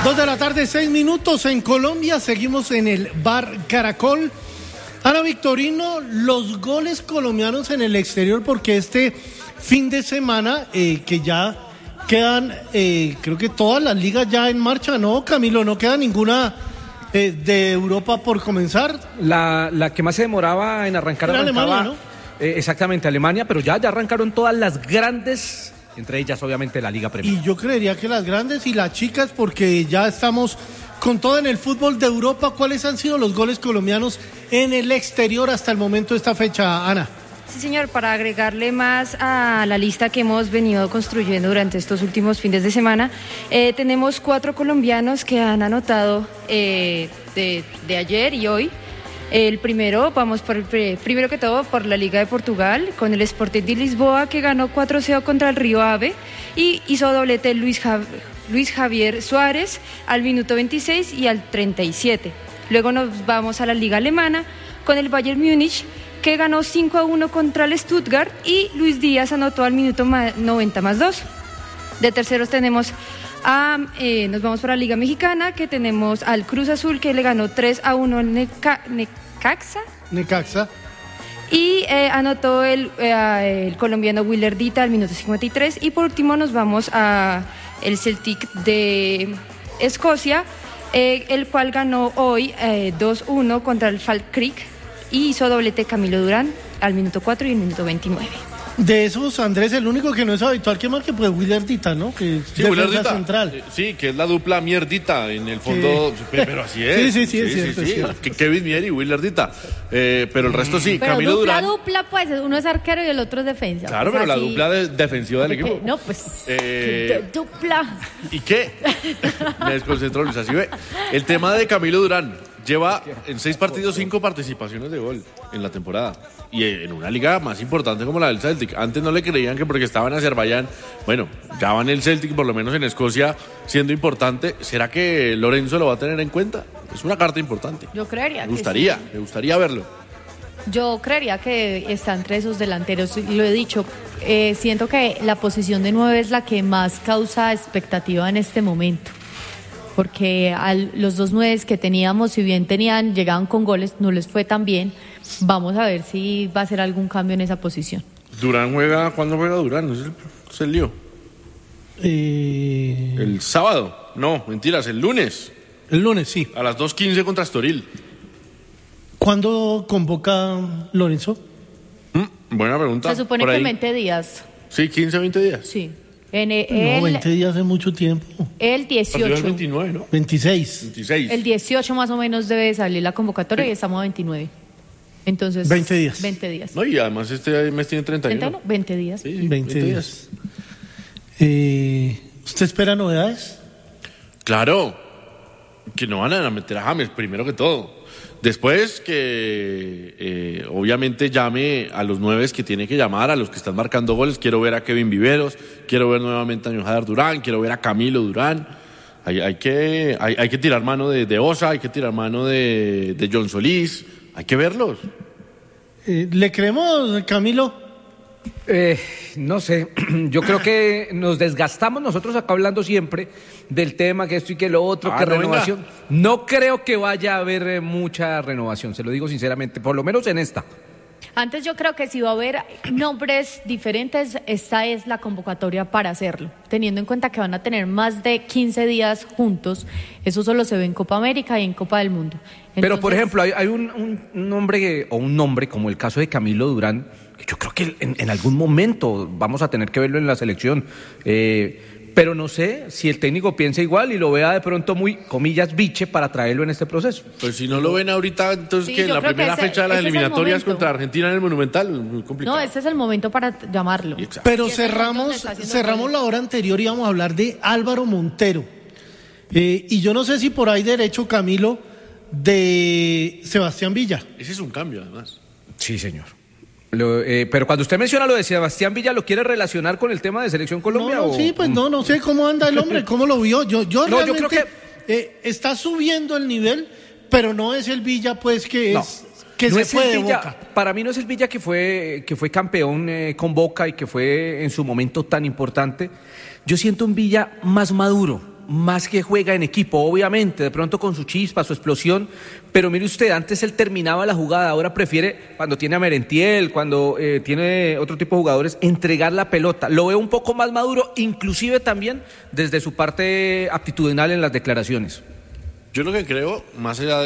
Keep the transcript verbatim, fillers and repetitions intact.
Dos de la tarde, seis minutos en Colombia. Seguimos en el Bar Caracol. Ana Victorino, los goles colombianos en el exterior, porque este fin de semana eh, que ya quedan, eh, creo que todas las ligas ya en marcha, ¿no, Camilo? No queda ninguna eh, de Europa por comenzar. La, la que más se demoraba en arrancar Era arrancaba, Alemania, ¿no? Eh, exactamente, Alemania, pero ya, ya arrancaron todas las grandes, entre ellas obviamente la Liga Premier. Y yo creería que las grandes y las chicas, porque ya estamos con todo en el fútbol de Europa. ¿Cuáles han sido los goles colombianos en el exterior hasta el momento de esta fecha, Ana? Sí, señor, para agregarle más a la lista que hemos venido construyendo durante estos últimos fines de semana, eh, tenemos cuatro colombianos que han anotado eh, de, de ayer y hoy. El primero, vamos por el, primero que todo por la Liga de Portugal, con el Sporting de Lisboa, que ganó cuatro cero contra el Río Ave, y hizo doblete Luis, Jav, Luis Javier Suárez al minuto veintiséis y al treinta y siete. Luego nos vamos a la Liga Alemana con el Bayern Múnich, que ganó cinco a uno contra el Stuttgart, y Luis Díaz anotó al minuto noventa más dos. De terceros tenemos a, eh, nos vamos para la Liga Mexicana, que tenemos al Cruz Azul, que le ganó tres a uno al Neca, Necaxa. Necaxa. Y eh, anotó el, eh, el colombiano Willer Dita al minuto cincuenta y tres. Y por último nos vamos a el Celtic de Escocia, eh, el cual ganó hoy eh, dos uno contra el Falkirk Creek, y hizo doblete Camilo Durán al minuto cuatro y el minuto veintinueve. De esos, Andrés, el único que no es habitual que marque, pues Willer Dita, ¿no? Que sí, Willer Dita central. Eh, sí, que es la dupla Mierdita en el fondo, sí. Pero así es. Sí, sí, sí, es cierto, sí, sí. Es cierto. Que Kevin Mier y Willer Dita. Eh, pero el resto sí, pero Camilo dupla, Durán. dupla, pues, uno es arquero y el otro es defensa. Claro, pues pero así, la dupla de, defensiva del equipo. No, pues, eh, du- dupla. ¿Y qué? Me desconcentró, Luis, así ve. El tema de Camilo Durán. Lleva en seis partidos cinco participaciones de gol en la temporada. Y en una liga más importante como la del Celtic. Antes no le creían que porque estaba en Azerbaiyán, bueno, ya va en el Celtic, por lo menos en Escocia, siendo importante. ¿Será que Lorenzo lo va a tener en cuenta? Es una carta importante. Yo creería Me que gustaría, sí. me gustaría verlo. Yo creería que está entre esos delanteros, y lo he dicho, eh, siento que la posición de nueve es la que más causa expectativa en este momento. Porque a los dos nueves que teníamos, si bien tenían, llegaban con goles, no les fue tan bien. Vamos a ver si va a hacer algún cambio en esa posición. Durán juega, ¿cuándo juega Durán? ¿Es el, es el lío? Eh... El sábado. No, mentiras, el lunes. El lunes, sí. A las dos quince contra Estoril. ¿Cuándo convoca Lorenzo? Mm, buena pregunta. Se supone Por que ahí. veinte días. Sí, quince, veinte días. Sí. En el, No, veinte días es mucho tiempo. el Partido del dieciocho. veintinueve, ¿no? veintiséis. veintiséis. El dieciocho más o menos debe salir la convocatoria, Sí. y estamos a veintinueve. Entonces, veinte días. veinte días. No, y además este mes tiene treinta y uno. ¿treinta y uno? veinte días. Sí, sí, veinte días. Eh, ¿Usted espera novedades? Claro, que no van a meter a James, primero que todo. Después que eh, obviamente llame a los nueves que tiene que llamar, a los que están marcando goles. Quiero ver a Kevin Viveros, quiero ver nuevamente a Johadar Durán, quiero ver a Camilo Durán. Hay, hay, que, hay, hay que tirar mano de, de Osa, hay que tirar mano de, de John Solís, hay que verlos. Eh, ¿Le creemos, Camilo? Eh, no sé, yo creo que nos desgastamos nosotros acá hablando siempre del tema, que esto y que lo otro, Ah, que no, renovación. No creo que vaya a haber eh, mucha renovación, se lo digo sinceramente, por lo menos en esta. Antes yo creo que si va a haber nombres diferentes, esta es la convocatoria para hacerlo, teniendo en cuenta que van a tener más de quince días juntos. Eso solo se ve en Copa América y en Copa del Mundo. Entonces, Pero por ejemplo, hay, hay un, un, un nombre que- o un nombre como el caso de Camilo Durán, que yo creo que en, en algún momento vamos a tener que verlo en la selección. Eh, pero no sé si el técnico piensa igual y lo vea de pronto muy, comillas, biche para traerlo en este proceso. Pues si no lo ven ahorita, entonces Sí, que en yo la creo que primera ese- fecha de las ese es el eliminatorias momento. contra Argentina en el Monumental, muy complicado. no, este es el momento para llamarlo. Exacto. Pero Y ese es donde cerramos, está haciendo cerramos goles. la hora anterior y vamos a hablar de Álvaro Montero. Eh, y yo no sé si por ahí derecho, Camilo, de Sebastián Villa. Ese es un cambio, además. Sí, señor. Lo, eh, pero cuando usted menciona lo de Sebastián Villa, ¿lo quiere relacionar con el tema de Selección Colombia? No, no, o- sí, pues no, no sé cómo anda el hombre, cómo lo vio. Yo, yo No, yo realmente creo eh, está subiendo el nivel, pero no es el Villa, pues, que No. es que No se es fue el de Villa, Boca. para mí no es el Villa que fue, que fue campeón eh, con Boca y que fue en su momento tan importante. Yo siento un Villa más maduro, más que juega en equipo, obviamente, de pronto con su chispa, su explosión, pero mire usted, antes él terminaba la jugada, ahora prefiere, cuando tiene a Merentiel, cuando eh, tiene otro tipo de jugadores, entregar la pelota. Lo veo un poco más maduro, inclusive también desde su parte aptitudinal en las declaraciones. Yo lo que creo, más allá de